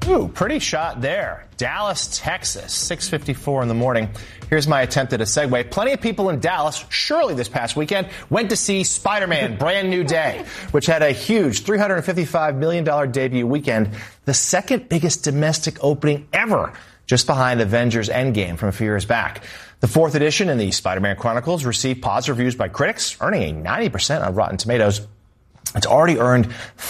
Ooh, pretty shot there. Dallas, Texas, 6:54 in the morning. Here's my attempt at a segue. Plenty of people in Dallas, surely this past weekend, went to see Spider-Man Brand New Day, which had a huge $355 million debut weekend, the second biggest domestic opening ever, just behind Avengers Endgame from a few years back. The fourth edition in the Spider-Man Chronicles received positive reviews by critics, earning a 90% on Rotten Tomatoes. It's already earned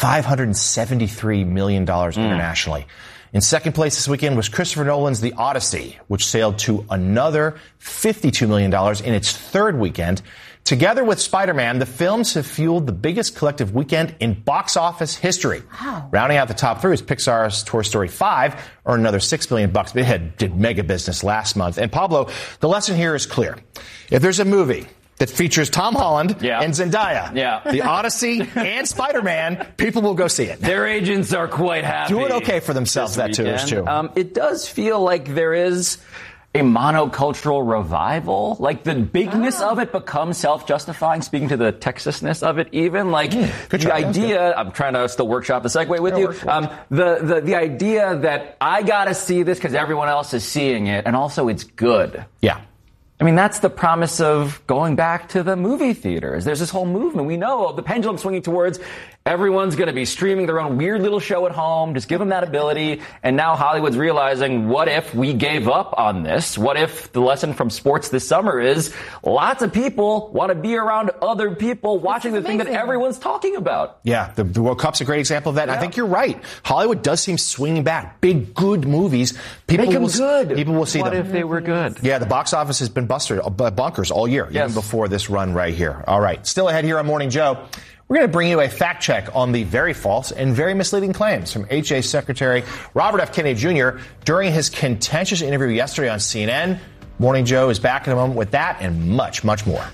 $573 million internationally. In second place this weekend was Christopher Nolan's The Odyssey, which sailed to another $52 million in its third weekend. Together with Spider-Man, the films have fueled the biggest collective weekend in box office history. Wow. Rounding out the top three was Pixar's Toy Story 5, earned another $6 billion. But it did mega business last month. And Pablo, the lesson here is clear. If there's a movie that features Tom Holland and Zendaya, The Odyssey and Spider-Man, people will go see it. Their agents are quite happy. Doing okay for themselves, that too is true. It does feel like there is a monocultural revival. Like the bigness of it becomes self-justifying, speaking to the Texasness of it even. Like the idea, I'm trying to still workshop the segue with you. The idea that I gotta see this because everyone else is seeing it, and also it's good. Yeah. I mean, that's the promise of going back to the movie theaters. There's this whole movement. We know the pendulum swinging towards everyone's going to be streaming their own weird little show at home. Just give them that ability. And now Hollywood's realizing, what if we gave up on this? What if the lesson from sports this summer is lots of people want to be around other people watching the thing that everyone's talking about? Yeah, the World Cup's a great example of that. Yeah. I think you're right. Hollywood does seem swinging back. Big, good movies. People Make them good. People will see them. What if they were good? Yeah, the box office has been bonkers all year, even before this run right here. All right, still ahead here on Morning Joe. We're going to bring you a fact check on the very false and very misleading claims from HA Secretary Robert F. Kennedy Jr. during his contentious interview yesterday on CNN. Morning Joe is back in a moment with that and much, much more.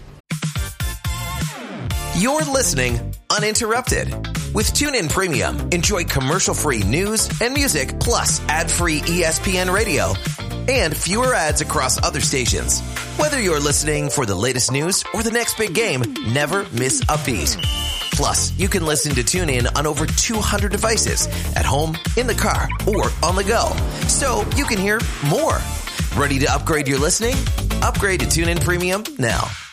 You're listening uninterrupted. With TuneIn Premium, enjoy commercial-free news and music, plus ad-free ESPN radio and fewer ads across other stations. Whether you're listening for the latest news or the next big game, never miss a beat. Plus, you can listen to TuneIn on over 200 devices at home, in the car, or on the go. So you can hear more. Ready to upgrade your listening? Upgrade to TuneIn Premium now.